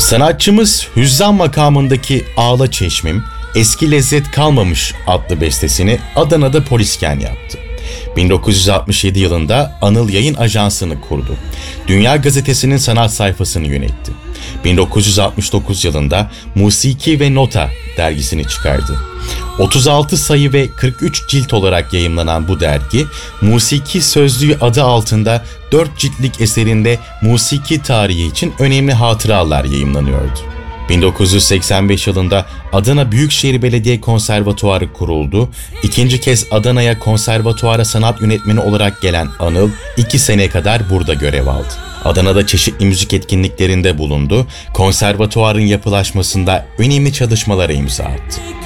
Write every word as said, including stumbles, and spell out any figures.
Sanatçımız Hüzzam makamındaki Ağla Çeşmim, Eski Lezzet Kalmamış adlı bestesini Adana'da polisken yaptı. bin dokuz yüz altmış yedi yılında Anıl Yayın Ajansı'nı kurdu. Dünya Gazetesi'nin sanat sayfasını yönetti. bin dokuz yüz altmış dokuz yılında Musiki ve Nota dergisini çıkardı. otuz altı sayı ve kırk üç cilt olarak yayımlanan bu dergi, Musiki Sözlüğü adı altında dört ciltlik eserinde musiki tarihi için önemli hatıralar yayımlanıyordu. bin dokuz yüz seksen beş yılında Adana Büyükşehir Belediye Konservatuarı kuruldu. İkinci kez Adana'ya konservatuara sanat yönetmeni olarak gelen Anıl, iki sene kadar burada görev aldı. Adana'da çeşitli müzik etkinliklerinde bulundu. Konservatuarın yapılaşmasında önemli çalışmalara imza attı.